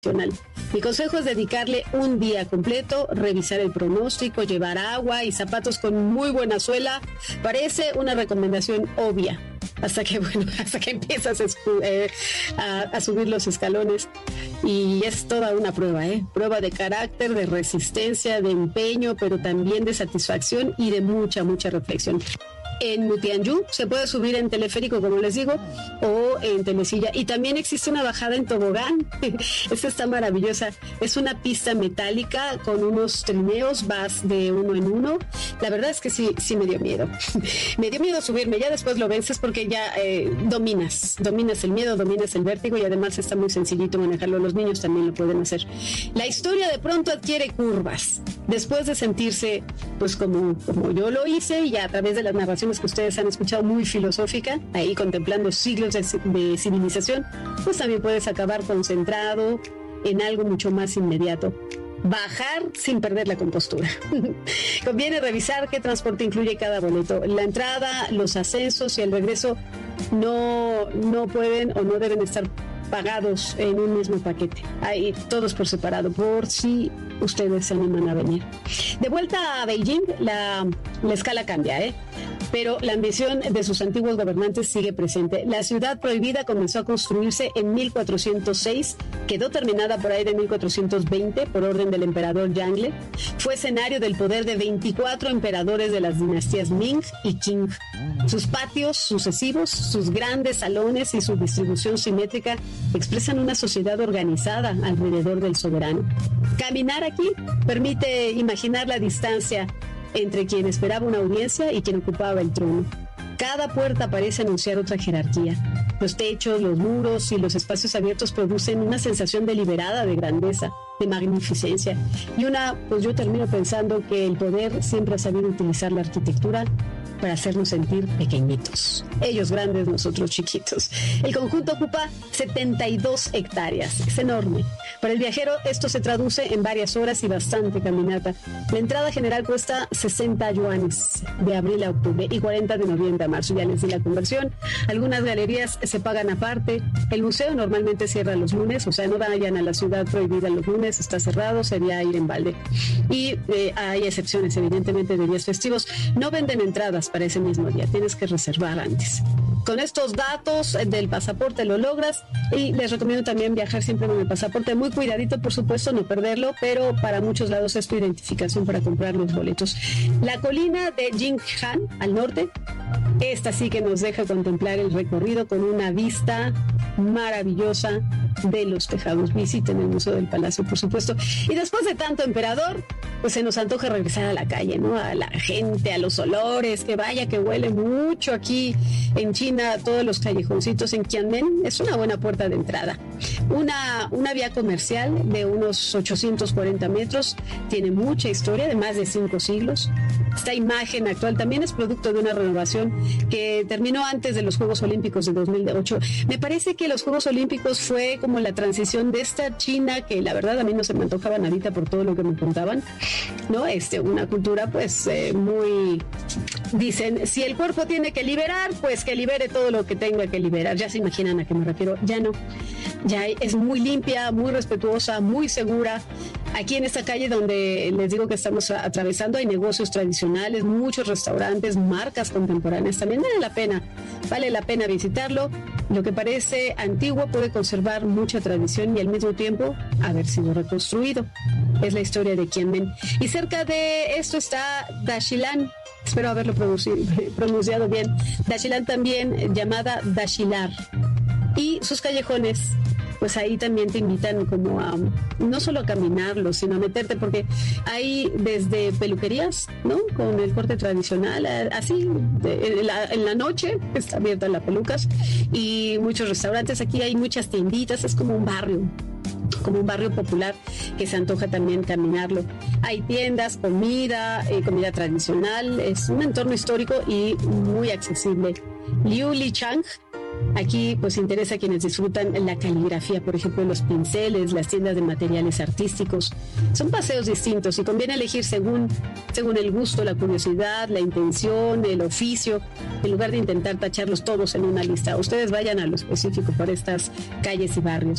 Mi consejo es dedicarle un día completo, revisar el pronóstico, llevar agua y zapatos con muy buena suela. Parece una recomendación obvia, hasta que empiezas a subir los escalones. Y es toda una prueba, prueba de carácter, de resistencia, de empeño, pero también de satisfacción y de mucha reflexión. En Mutianyu se puede subir en teleférico, como les digo, o en telesilla. Y también existe una bajada en tobogán. Esta está maravillosa. Es una pista metálica con unos trineos, vas de uno en uno. La verdad es que sí me dio miedo. Me dio miedo subirme, ya después lo vences porque ya dominas el miedo, dominas el vértigo y además está muy sencillito manejarlo. Los niños también lo pueden hacer. La historia de pronto adquiere curvas. Después de sentirse, pues como yo lo hice, y a través de las narraciones que ustedes han escuchado, muy filosófica, ahí contemplando siglos de civilización, pues también puedes acabar concentrado en algo mucho más inmediato. Bajar sin perder la compostura. Conviene revisar qué transporte incluye cada boleto. La entrada, los ascensos y el regreso no pueden o no deben estar pagados en un mismo paquete. Ahí todos por separado, por si ustedes se animan a venir. De vuelta a Beijing, la escala cambia, pero la ambición de sus antiguos gobernantes sigue presente. La ciudad prohibida comenzó a construirse en 1406, quedó terminada por ahí de 1420 por orden del emperador Yangle. Fue escenario del poder de 24 emperadores de las dinastías Ming y Qing. Sus patios sucesivos, sus grandes salones y su distribución simétrica expresan una sociedad organizada alrededor del soberano. Caminar aquí permite imaginar la distancia entre quien esperaba una audiencia y quien ocupaba el trono. Cada puerta parece anunciar otra jerarquía. Los techos, los muros y los espacios abiertos producen una sensación deliberada de grandeza, de magnificencia. Y pues yo termino pensando que el poder siempre ha sabido utilizar la arquitectura para hacernos sentir pequeñitos. Ellos grandes, nosotros chiquitos. El conjunto ocupa 72 hectáreas. Es enorme. Para el viajero esto se traduce en varias horas y bastante caminata. La entrada general cuesta 60 yuanes de abril a octubre y 40 de noviembre a marzo. Ya les di la conversión. Algunas galerías se pagan aparte. El museo normalmente cierra los lunes, o sea, no vayan a la ciudad prohibida los lunes, está cerrado, sería ir en balde. Y hay excepciones, evidentemente, de días festivos. No venden entradas para ese mismo día, tienes que reservar antes. Con estos datos del pasaporte lo logras, y les recomiendo también viajar siempre con el pasaporte muy cuidadito, por supuesto, no perderlo, pero para muchos lados es tu identificación para comprar los boletos. La colina de Jinghan, al norte, esta sí que nos deja contemplar el recorrido con una vista maravillosa de los tejados. Visiten el Museo del Palacio, por supuesto. Y después de tanto emperador, pues se nos antoja regresar a la calle, ¿no? A la gente, a los olores, que vaya que huele mucho aquí en China, todos los callejoncitos en Qianmen. Es una buena puerta de entrada. Una vía comercial de unos 840 metros, tiene mucha historia, de más de 5 siglos. Esta imagen actual también es producto de una renovación que terminó antes de los Juegos Olímpicos de 2008. Me parece que los Juegos Olímpicos fue como la transición de esta China, que la verdad a mí no se me antojaba nadita por todo lo que me contaban, ¿no? Una cultura pues muy... Dicen, si el cuerpo tiene que liberar, pues que libere todo lo que tenga que liberar. Ya se imaginan a qué me refiero. Ya no. Ya es muy limpia, muy respetuosa, muy segura. Aquí en esta calle donde les digo que estamos atravesando hay negocios tradicionales, muchos restaurantes, marcas contemporáneas. También vale la pena visitarlo. Lo que parece antiguo puede conservar mucha tradición y al mismo tiempo haber sido reconstruido. Es la historia de Qianmen. Y cerca de esto está Dashilan. Espero haberlo pronunciado bien. Dashilan, también llamada Dashilar. Y sus callejones, pues ahí también te invitan como a no solo a caminarlos, sino a meterte, porque hay desde peluquerías, ¿no? Con el corte tradicional, así, en la noche está abierta las pelucas, y muchos restaurantes. Aquí hay muchas tienditas, es como un barrio popular que se antoja también caminarlo. Hay tiendas, comida tradicional, es un entorno histórico y muy accesible. Liu Lichang, aquí pues interesa a quienes disfrutan la caligrafía, por ejemplo, los pinceles, las tiendas de materiales artísticos. Son paseos distintos y conviene elegir según el gusto, la curiosidad, la intención, el oficio, en lugar de intentar tacharlos todos en una lista. Ustedes vayan a lo específico por estas calles y barrios.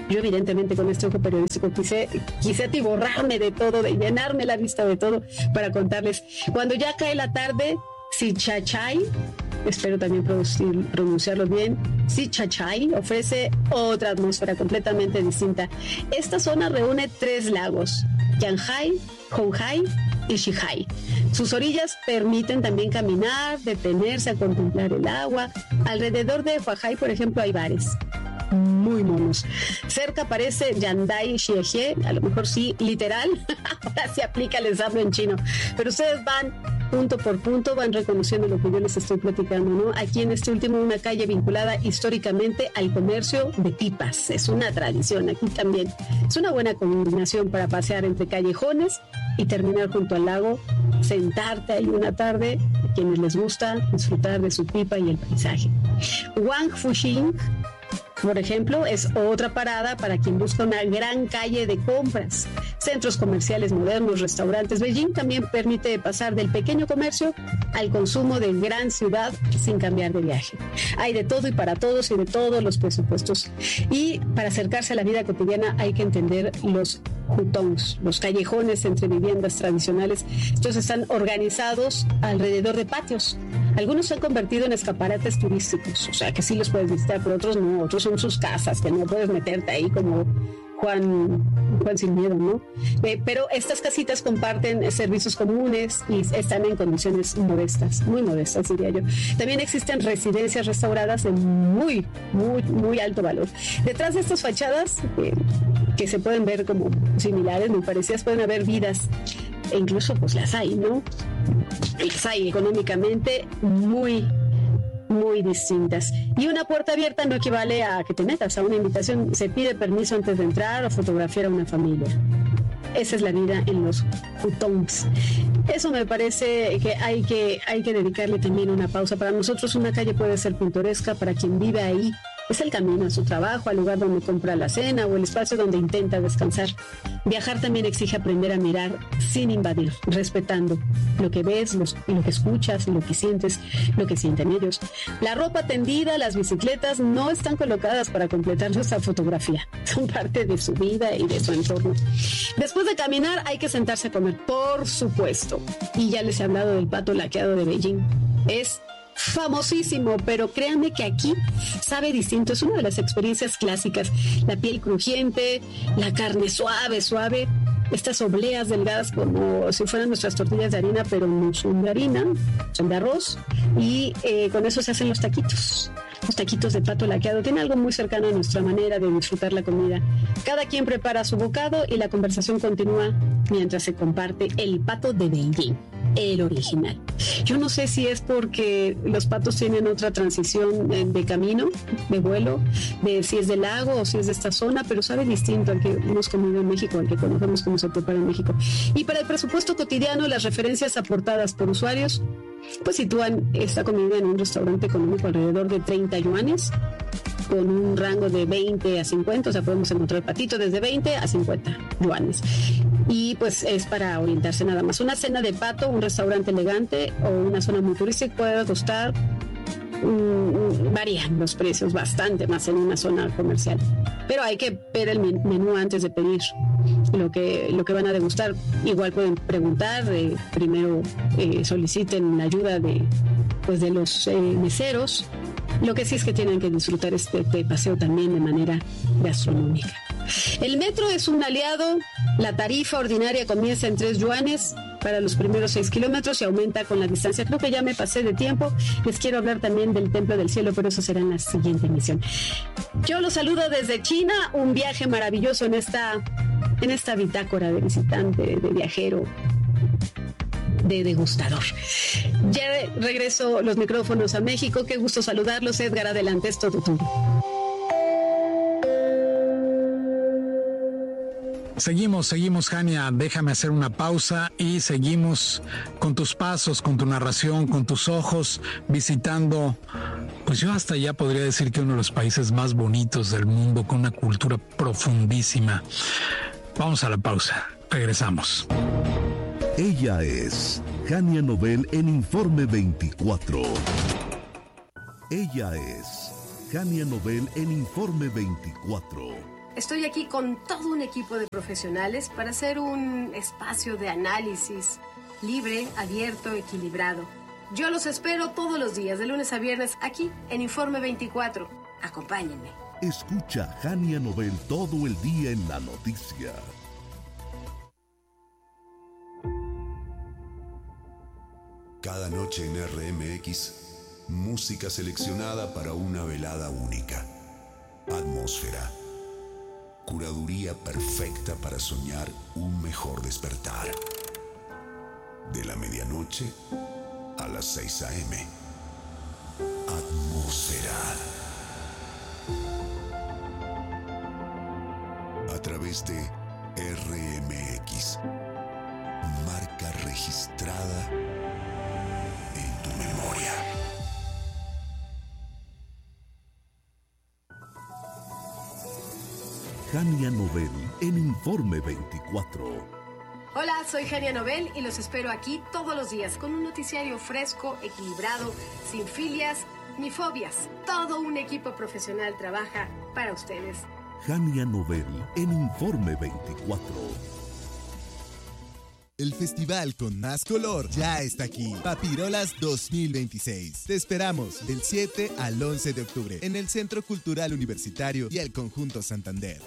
Yo evidentemente con este ojo periodístico quise atiborrarme de todo, de llenarme la vista de todo para contarles. Cuando ya cae la tarde, Sichachay, espero también pronunciarlo bien, Sichachay ofrece otra atmósfera completamente distinta. Esta zona reúne 3 lagos, Yanhai, Honghai y Shihai. Sus orillas permiten también caminar, detenerse a contemplar el agua. Alrededor de Huajai, por ejemplo, hay bares muy monos. Cerca aparece Yandai Xiejie, a lo mejor sí, literal, ahora se aplica, les hablo en chino, pero ustedes van punto por punto, van reconociendo lo que yo les estoy platicando, ¿no? Aquí en este último, una calle vinculada históricamente al comercio de pipas, es una tradición aquí también, es una buena combinación para pasear entre callejones y terminar junto al lago, sentarte ahí una tarde, a quienes les gusta disfrutar de su pipa y el paisaje. Wang Fuxing, por ejemplo, es otra parada para quien busca una gran calle de compras, centros comerciales modernos, restaurantes. Beijing también permite pasar del pequeño comercio al consumo de gran ciudad sin cambiar de viaje. Hay de todo y para todos y de todos los presupuestos. Y para acercarse a la vida cotidiana hay que entender los hutongs, los callejones entre viviendas tradicionales. Estos están organizados alrededor de patios. Algunos se han convertido en escaparates turísticos, o sea que sí los puedes visitar, pero otros no, otros son sus casas, que no puedes meterte ahí como Juan sin miedo, ¿no? Pero estas casitas comparten servicios comunes y están en condiciones modestas, muy modestas, diría yo. También existen residencias restauradas de muy alto valor. Detrás de estas fachadas, que se pueden ver como similares, muy parecidas, pueden haber vidas, e incluso pues las hay, ¿no? Las hay económicamente muy distintas. Y una puerta abierta no equivale a que te metas a una invitación. Se pide permiso antes de entrar o fotografiar a una familia. Esa es la vida en los hutongs. Eso me parece que hay que dedicarle también una pausa. Para nosotros una calle puede ser pintoresca, para quien vive ahí es el camino a su trabajo, al lugar donde compra la cena o el espacio donde intenta descansar. Viajar también exige aprender a mirar sin invadir, respetando lo que ves, lo que escuchas, lo que sientes, lo que sienten ellos. La ropa tendida, las bicicletas no están colocadas para completar nuestra fotografía. Son parte de su vida y de su entorno. Después de caminar hay que sentarse a comer, por supuesto. Y ya les he hablado del pato laqueado de Beijing. Es famosísimo, pero créanme que aquí sabe distinto. Es una de las experiencias clásicas. La piel crujiente, la carne suave, estas obleas delgadas como si fueran nuestras tortillas de harina, pero no son de harina, son de arroz, y con eso se hacen los taquitos de pato laqueado. Tiene algo muy cercano a nuestra manera de disfrutar la comida. Cada quien prepara su bocado y la conversación continúa mientras se comparte el pato de Beijing, el original. Yo no sé si es porque los patos tienen otra transición de camino, de vuelo, de si es del lago o si es de esta zona, pero sabe distinto al que hemos comido en México, al que conocemos cómo se prepara en México. Y para el presupuesto cotidiano, las referencias aportadas por usuarios pues sitúan esta comida en un restaurante económico alrededor de 30 yuanes, con un rango de 20 a 50, o sea, podemos encontrar patito desde 20 a 50 yuanes. Y pues es para orientarse nada más. Una cena de pato, un restaurante elegante o una zona muy turística puede costar, varían los precios bastante más en una zona comercial. Pero hay que ver el menú antes de pedir lo que van a degustar. Igual pueden preguntar, primero soliciten la ayuda de los meseros. Lo que sí es que tienen que disfrutar este paseo también de manera gastronómica. El metro es un aliado. La tarifa ordinaria comienza en 3 yuanes para los primeros 6 kilómetros y aumenta con la distancia. Creo que ya me pasé de tiempo. Les quiero hablar también del Templo del Cielo, pero eso será en la siguiente emisión. Yo los saludo desde China. Un viaje maravilloso en esta bitácora de visitante, de viajero, de degustador. Ya regreso los micrófonos a México. Qué gusto saludarlos. Edgar, adelante, es todo tuyo. Seguimos, Jania, déjame hacer una pausa y seguimos con tus pasos, con tu narración, con tus ojos, visitando, pues yo hasta ya podría decir que uno de los países más bonitos del mundo, con una cultura profundísima. Vamos a la pausa, regresamos. Ella es Jania Nobel en Informe 24. Ella es Jania Nobel en Informe 24. Estoy aquí con todo un equipo de profesionales para hacer un espacio de análisis libre, abierto, equilibrado. Yo los espero todos los días, de lunes a viernes, aquí en Informe 24. Acompáñenme. Escucha Jania Nobel todo el día en la noticia. Cada noche en RMX, música seleccionada para una velada única. Atmósfera. Curaduría perfecta para soñar un mejor despertar. De la medianoche a las 6 a.m. Atmósfera. A través de RMX. Marca registrada en tu memoria. Jania Nobel en Informe 24. Hola, soy Jania Nobel y los espero aquí todos los días con un noticiario fresco, equilibrado, sin filias ni fobias. Todo un equipo profesional trabaja para ustedes. Jania Nobel en Informe 24. El festival con más color ya está aquí. Papirolas 2026. Te esperamos del 7 al 11 de octubre en el Centro Cultural Universitario y el Conjunto Santander.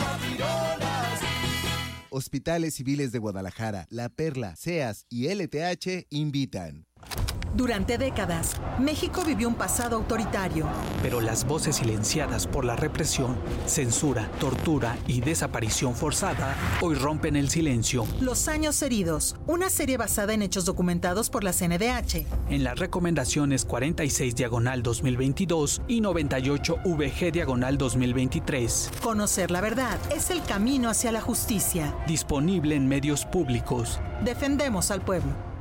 Hospitales Civiles de Guadalajara, La Perla, SEAS y LTH invitan. Durante décadas, México vivió un pasado autoritario. Pero las voces silenciadas por la represión, censura, tortura y desaparición forzada hoy rompen el silencio. Los años heridos, una serie basada en hechos documentados por la CNDH. En las recomendaciones 46/2022 y 98/VG/2023. Conocer la verdad es el camino hacia la justicia. Disponible en medios públicos. Defendemos al pueblo.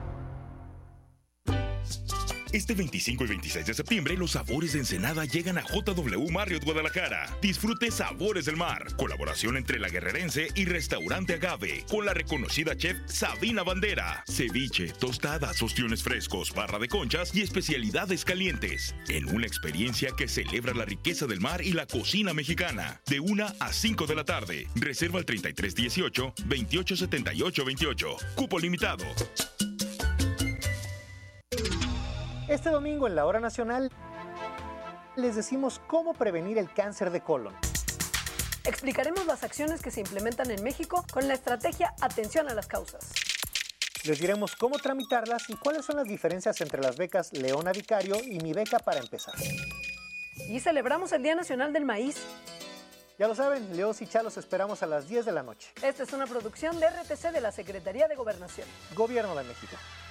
Este 25 y 26 de septiembre, los sabores de Ensenada llegan a JW Marriott Guadalajara. Disfrute Sabores del Mar. Colaboración entre La Guerrerense y Restaurante Agave. Con la reconocida chef Sabina Bandera. Ceviche, tostadas, ostiones frescos, barra de conchas y especialidades calientes. En una experiencia que celebra la riqueza del mar y la cocina mexicana. De 1 a 5 de la tarde. Reserva al 3318-287828. Cupo limitado. Este domingo en la Hora Nacional les decimos cómo prevenir el cáncer de colon. Explicaremos las acciones que se implementan en México con la estrategia Atención a las Causas. Les diremos cómo tramitarlas y cuáles son las diferencias entre las becas Leona Vicario y Mi Beca para Empezar. Y celebramos el Día Nacional del Maíz. Ya lo saben, Leos y Chalos esperamos a las 10 de la noche. Esta es una producción de RTC de la Secretaría de Gobernación. Gobierno de México.